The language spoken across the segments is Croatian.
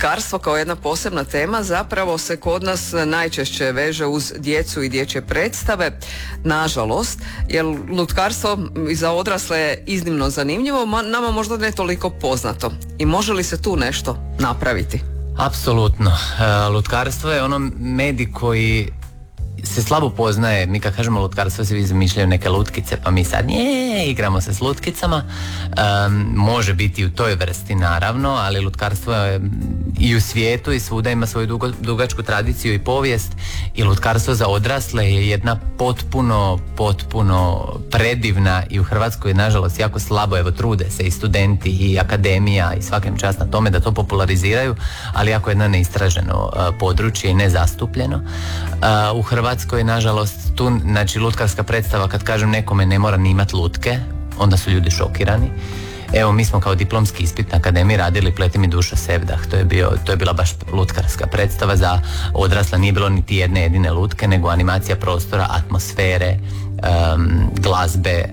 lutkarstvo kao jedna posebna tema zapravo se kod nas najčešće veže uz djecu i dječje predstave, nažalost, jer lutkarstvo i za odrasle je iznimno zanimljivo, nama možda ne toliko poznato. I može li se tu nešto napraviti? Apsolutno. Lutkarstvo je ono medij koji se slabo poznaje. Mi kad kažemo lutkarstvo se izmišljaju neke lutkice, pa mi sad igramo se s lutkicama. Može biti u toj vrsti naravno, ali lutkarstvo je i u svijetu i svuda ima svoju dugačku tradiciju i povijest, i lutkarstvo za odrasle je jedna potpuno predivna, i u Hrvatskoj nažalost jako slabo, evo trude se i studenti i akademija i svakim čast na tome da to populariziraju, ali jako jedno neistraženo područje i nezastupljeno. U Hrvatskoj nažalost tu, znači lutkarska predstava, kad kažem nekome ne mora ni imat lutke, onda su ljudi šokirani. Evo, mi smo kao diplomski ispit na akademiji radili Pleti mi duša Sevdah. To je bila baš lutkarska predstava za odrasla. Nije bilo niti jedne jedine lutke, nego animacija prostora, atmosfere, glazbe,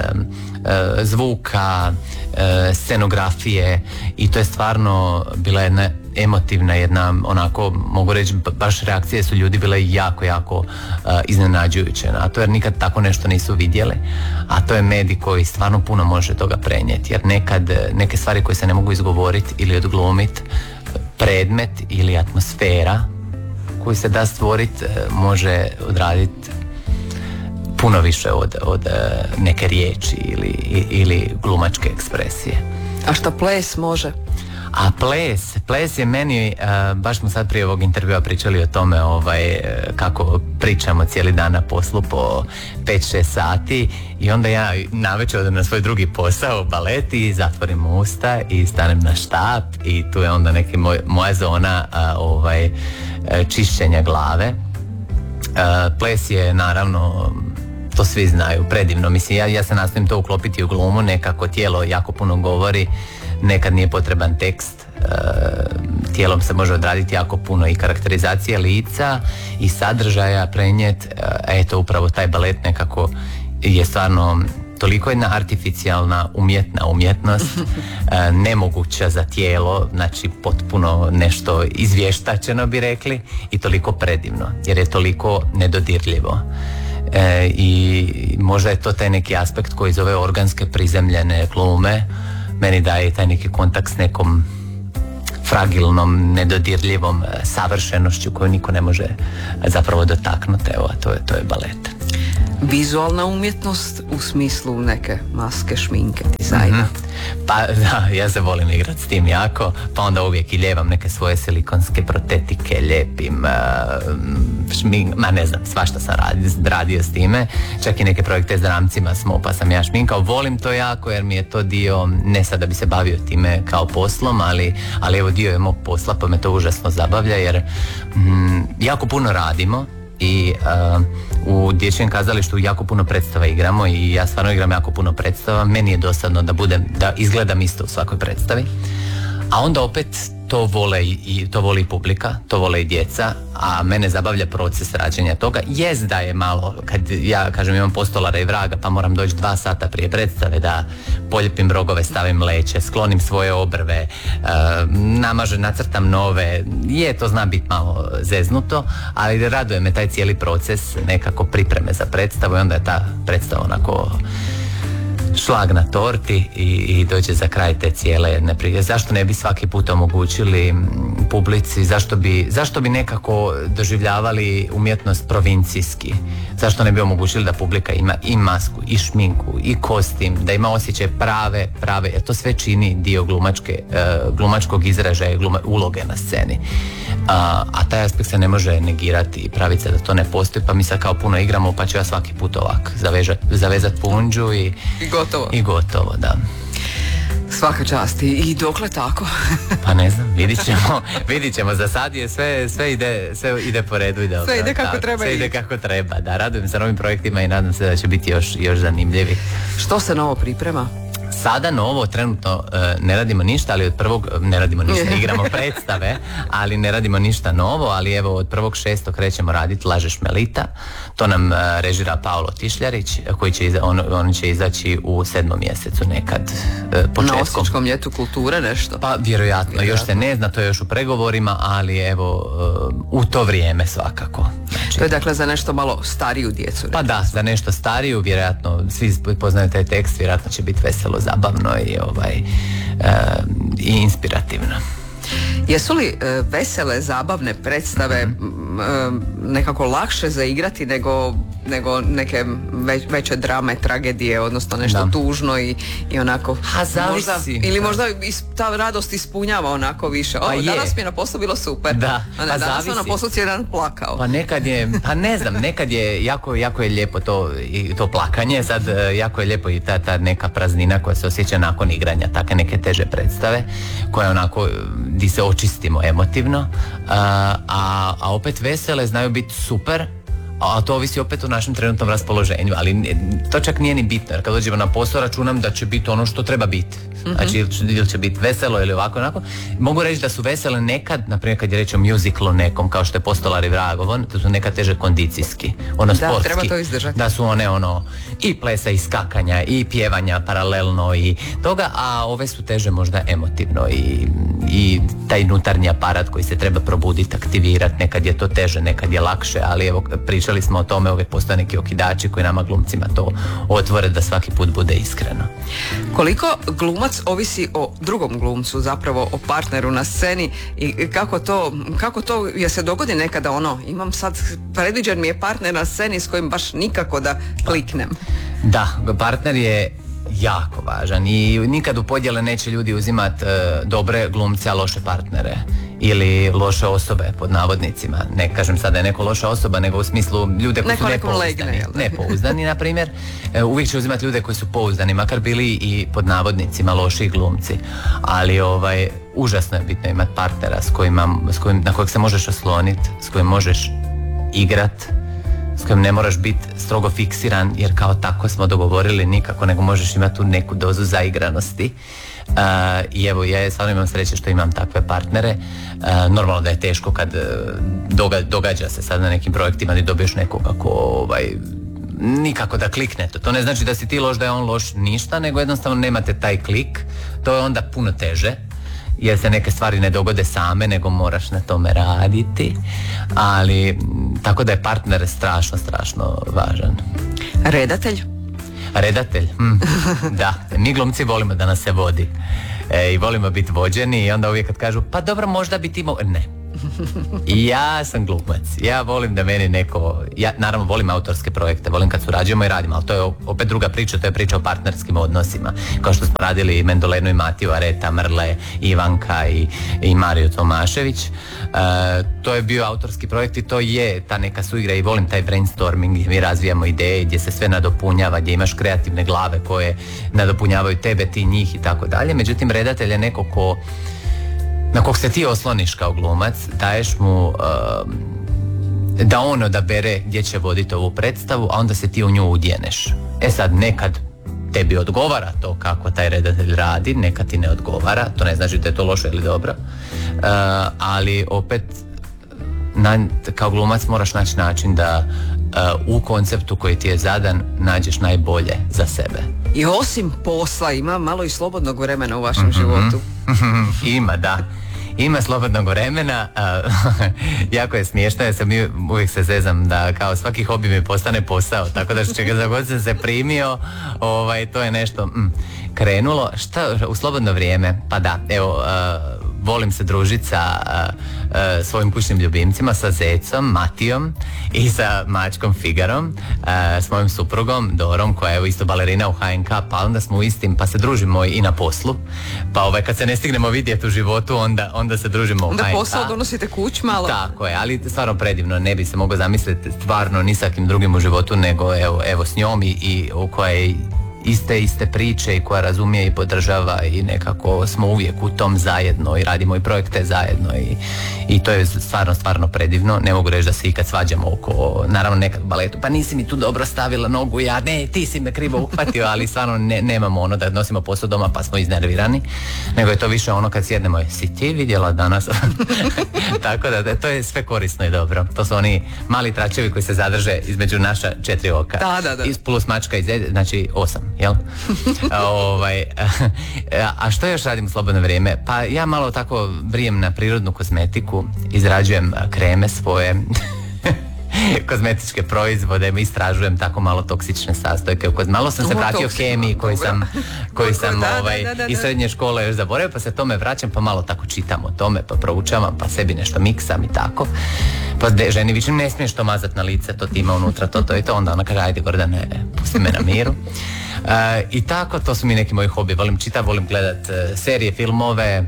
zvuka, scenografije, i to je stvarno bila jedna emotivna, jedna onako, mogu reći, baš reakcije su ljudi bile jako iznenađujuće na to, jer nikad tako nešto nisu vidjeli, a to je medij koji stvarno puno može toga prenijeti, jer nekad neke stvari koje se ne mogu izgovoriti ili odglumiti, predmet ili atmosfera koju se da stvoriti može odraditi puno više od neke riječi ili glumačke ekspresije. A šta ples može? A ples je meni, baš smo sad prije ovog intervjua pričali o tome kako pričamo cijeli dan na poslu po 5-6 sati, i onda ja navečer odem na svoj drugi posao, balet, i zatvorim usta i stanem na štap, i tu je onda neki moja zona čišćenja glave. Ples je naravno, to svi znaju, predivno. Mislim, ja se nastojim to uklopiti u glumu, nekako tijelo jako puno govori, nekad nije potreban tekst, tijelom se može odraditi jako puno i karakterizacije lica i sadržaja prenijet. Eto, upravo taj balet nekako je stvarno toliko jedna artificijalna umjetnost, nemoguća za tijelo, znači potpuno nešto izvještačeno bi rekli, i toliko predivno, jer je toliko nedodirljivo. I možda je to taj neki aspekt koji zove organske prizemljene glume, meni daje taj neki kontakt s nekom fragilnom, nedodirljivom savršenošću koju niko ne može zapravo dotaknuti. Evo, to je balet. Vizualna umjetnost u smislu neke maske, šminke, dizajna. Pa da, ja se volim igrati s tim jako, pa onda uvijek i ljevam neke svoje silikonske protetike, ljepim ne znam, svašta sam radio s time, čak i neke projekte s dramcima pa sam ja šminkao. Volim to jako jer mi je to dio, ne sad da bi se bavio time kao poslom, ali evo dio je mog posla, pa me to užasno zabavlja, jer jako puno radimo. I u dječjem kazalištu jako puno predstava igramo, i ja stvarno igram jako puno predstava. Meni je dosadno da izgledam isto u svakoj predstavi, a onda opet to voli i publika, to vole i djeca, a mene zabavlja proces rađenja toga. Jest da je malo, kad ja kažem imam postolara i vraga, pa moram doći 2 sata prije predstave da poljepim rogove, stavim leće, sklonim svoje obrve, nacrtam nove. To zna biti malo zeznuto, ali raduje me taj cijeli proces nekako pripreme za predstavu, i onda je ta predstava onako šlag na torti i dođe za kraj te cijele jedne prige. Zašto ne bi svaki put omogućili publici, zašto bi nekako doživljavali umjetnost provincijski? Zašto ne bi omogućili da publika ima i masku, i šminku, i kostim, da ima osjećaj prave, jer to sve čini dio glumačkog izražaja, uloge na sceni. A taj aspekt se ne može negirati i praviti se da to ne postoji, pa mi sad kao puno igramo, pa ću ja svaki put ovak zavezat punđu i gotovo, da. Svaka čast. I dokle tako? Pa ne znam, vidit ćemo. Za sad je sve ide po redu. Sve ide kako treba. Sve ide kako treba, da. Radujem se novim projektima i nadam se da će biti još zanimljivi. Što se novo priprema? Sada novo, trenutno ne radimo ništa, ali od prvog, ne radimo ništa, igramo predstave, ali ne radimo ništa novo, ali evo od 1.6. krećemo raditi Lažeš Melita, to nam režira Paolo Tišljarić, koji će on će izaći u 7. mjesecu nekad, početkom. Na Osječkom ljetu kulture nešto? Pa vjerojatno, još se ne zna, to je još u pregovorima, ali evo u to vrijeme svakako. Znači, to je dakle za nešto malo stariju djecu. Pa da, za nešto stariju, vjerojatno svi poznaju taj tekst, vjerojatno će biti veselo, zabavno i inspirativno. Jesu li vesele, zabavne predstave nekako lakše za igrati nego neke veće drame, tragedije, odnosno nešto tužno i onako možda ta radost ispunjava onako više. Danas mi je na poslu bilo super. Danas sam na poslu cijeli dan plakao. Pa nekad je jako je lijepo to plakanje, sad jako je lijepo i ta neka praznina koja se osjeća nakon igranja, takve neke teže predstave koje onako di se očistimo emotivno, a opet vesele znaju biti super, a to ovisi opet o našem trenutnom raspoloženju, ali to čak nije ni bitno, jer kad dođemo na posao računam da će biti ono što treba biti. Znači ili će biti veselo ili ovako onako. Mogu reći da su vesele nekad, naprimjer kad je reći o musiclu nekom kao što je Postolar i Vragovon, to su nekad teže kondicijski, sportski. Treba to izdržati. Da su one i plesa i skakanja i pjevanja paralelno i toga, a ove su teže možda emotivno i taj unutarnji aparat koji se treba probuditi, aktivirati, nekad je to teže, nekad je lakše, ali evo pričali smo o tome, uvijek postoje neki okidači koji nama glumcima to otvore da svaki put bude iskreno. Koliko glumac ovisi o drugom glumcu, zapravo o partneru na sceni i kako to je se dogodi nekada imam sad, predviđen mi je partner na sceni s kojim baš nikako da kliknem. Da, partner je jako važan i nikad u podjele neće ljudi uzimati dobre glumce, a loše partnere ili loše osobe pod navodnicima. Ne kažem sad da je neko loša osoba, nego u smislu ljude koji su nepouzdani, na primjer. Uvijek će uzimati ljude koji su pouzdani, makar bili i pod navodnicima loši glumci. Ali užasno je bitno imati partnera na kojeg se možeš osloniti, s kojim možeš igrat, s kojim ne moraš biti strogo fiksiran, jer kao tako smo dogovorili nikako, nego možeš imati tu neku dozu zaigranosti. I evo, ja stvarno imam sreće što imam takve partnere. Normalno da je teško kad događa se sad na nekim projektima da dobiješ nekoga ko nikako da kliknete. To ne znači da si ti loš, da je on loš, ništa, nego jednostavno nemate taj klik. To je onda puno teže, jer se neke stvari ne dogode same, nego moraš na tome raditi. Ali tako da je partner strašno važan. Redatelj? Da, mi glumci volimo da nas se vodi i volimo biti vođeni i onda uvijek kad kažu pa dobro možda bi ti ne. Ja sam glumac, ja volim da meni neko, ja naravno volim autorske projekte, volim kad surađujemo i radimo, ali to je opet druga priča, to je priča o partnerskim odnosima, kao što smo radili Mendolenu i Matiju, Areta, Mrle, Ivanka i Mario Tomašević. To je bio autorski projekt i to je ta neka suigra i volim taj brainstorming gdje mi razvijamo ideje, gdje se sve nadopunjava, gdje imaš kreativne glave koje nadopunjavaju tebe, ti njih i tako dalje. Međutim, redatelj je neko na kog se ti osloniš kao glumac, daješ mu da on odabere gdje će voditi ovu predstavu, a onda se ti u nju udjeneš. Sad nekad tebi odgovara to kako taj redatelj radi, nekad ti ne odgovara, to ne znači da je to loše ili dobro, ali opet kao glumac moraš naći način da u konceptu koji ti je zadan nađeš najbolje za sebe. I osim posla ima malo i slobodnog vremena u vašem životu. Ima slobodnog vremena. Jako je smiješno, ja sam uvijek se zezam da kao svaki hobi mi postane posao, tako da čega za god sam se primio, to je nešto krenulo. Šta u slobodno vrijeme? Pa da, evo, volim se družiti sa svojim kućnim ljubimcima, sa Zecom, Matijom i sa mačkom Figarom, s mojim suprugom Dorom, koja je isto balerina u HNK, pa onda smo u istim, pa se družimo i na poslu, pa kad se ne stignemo vidjeti u životu, onda se družimo u HNK. Onda posao donosite kuć malo? Tako je, ali stvarno predivno, ne bi se mogao zamisliti stvarno ni sa kim drugim u životu, nego evo s njom i koja je iste priče i koja razumije i podržava i nekako smo uvijek u tom zajedno i radimo i projekte zajedno i to je stvarno predivno. Ne mogu reći da se ikad svađamo oko, naravno nekad u baletu, pa nisi mi tu dobro stavila nogu, ja ne, ti si me krivo uhvatio, ali stvarno nemamo ono da nosimo posao doma pa smo iznervirani, nego je to više ono kad sjednemo, si ti vidjela danas? Tako da to je sve korisno i dobro. To su oni mali tračevi koji se zadrže između naša 4 oka. Da. Plus mačka znači 8, jel? A što još radim u slobodno vrijeme? Pa ja malo tako brijem na prirodnu kozmetiku, izrađujem kreme svoje, kozmetičke proizvode, istražujem tako malo toksične sastojke. Malo sam se vratio kemiji koji sam iz srednje škole još zaboravio, pa se tome vraćam, pa malo tako čitam o tome, pa proučavam, pa sebi nešto miksam i tako. Pa ženi više ne smiješ to mazat na lice, to ti ima unutra, to i to. Onda ona kaže, ajde Gordane, pusti me na miru. I tako, to su mi neki moji hobi. Volim čitati, volim gledat serije, filmove,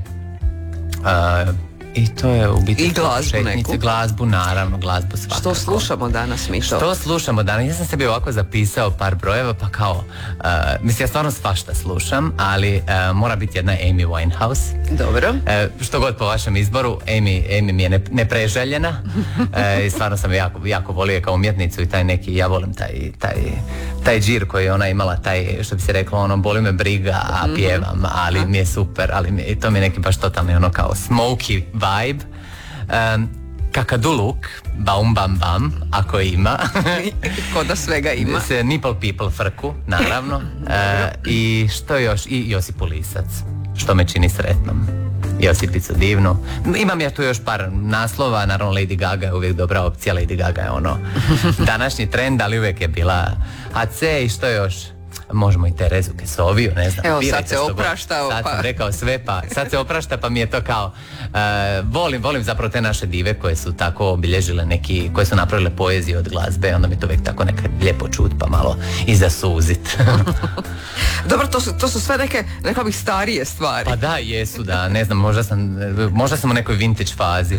i to je u biti i glazbu neku. Glazbu, naravno, glazbu svakako. Što slušamo danas, Mito? Što slušamo danas? Ja sam sebi ovako zapisao par brojeva, pa kao, mislim, ja stvarno svašta slušam, ali mora biti jedna Amy Winehouse. Dobro. Što god po vašem izboru, Amy mi je nepreželjena. I stvarno sam jako volio kao umjetnicu i taj neki, ja volim taj džir koji je ona imala, taj, što bi se reklo, ono, boli me briga, a pjevam, ali mi je super, i to mi je neki baš totalni ono kao smoky vibe. Kakaduluk, baum bam bam, ako ima. Ko da svega ima. Nipple people frku, naravno. I što još? I Josipu Lisac, što me čini sretnom. Josipicu divnu. Imam ja tu još par naslova, naravno Lady Gaga je uvijek dobra opcija, Lady Gaga je ono današnji trend, ali uvijek je bila HC i što još? Možemo i Terezu Kesoviju, ne znam. Evo, sad se opraštao. Sad sam rekao sve, pa sad se oprašta, pa mi je to kao volim zapravo te naše dive koje su tako obilježile neki, koje su napravile poeziju od glazbe, onda mi to uvijek tako nekad lijepo čut, pa malo i zasuzit. Dobro, to su sve neke, rekao bih, starije stvari. Pa da, jesu, da, ne znam, možda sam u nekoj vintage fazi.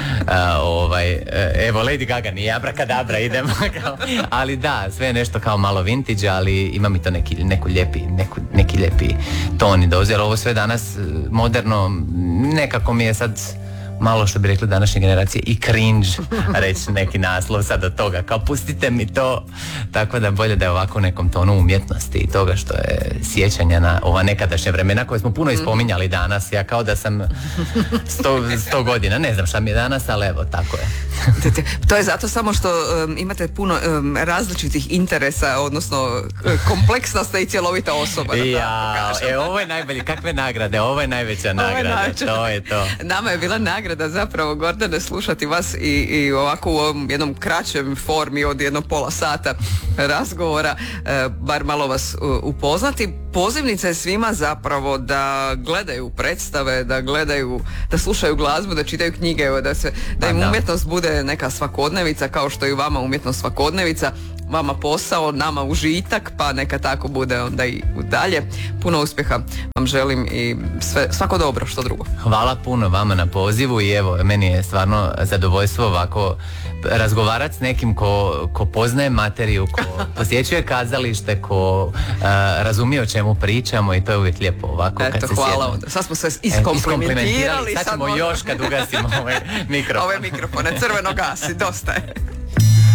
Evo, Lady Gaga nije abrakadabra, idemo. Ali da, sve je nešto kao malo vintage, ali ima mi to neki lijepi ton i doze, ali ovo sve danas moderno, nekako mi je sad malo, što bi rekli današnje generacije, i cringe reći neki naslov sad od toga, kao pustite mi to, tako da bolje da je ovako u nekom tonu umjetnosti i toga što je sjećanja na ova nekadašnja vremena koje smo puno ispominjali danas. Ja kao da sam 100 godina, ne znam šta mi je danas, ali evo, tako je. To je zato samo što imate puno različitih interesa, odnosno kompleksna ste i cjelovita osoba. Ovo je najbolje, kakve nagrade, ovo je najveća nagrada, to je to. Nama je bila nagrada zapravo, Gordane, slušati vas i ovako u ovom jednom kraćem formi od jedno pola sata razgovora, bar malo vas upoznati. Pozivnica je svima zapravo da gledaju predstave, da slušaju glazbu, da čitaju knjige, da im umjetnost bude neka svakodnevica, kao što je i vama umjetnost svakodnevica, vama posao, nama užitak, pa neka tako bude onda i dalje. Puno uspjeha vam želim i svako dobro, što drugo. Hvala puno vama na pozivu i evo, meni je stvarno zadovoljstvo ovako razgovarati s nekim ko poznaje materiju, ko posjećuje kazalište, ko razumije o čemu pričamo, i to je uvijek lijepo ovako. Eto, kad se hvala onda. Sad smo se iskomplementirali. Sad ćemo još kad ugasimo ovaj mikrofon. Ove mikrofone, crveno gasi, dosta je.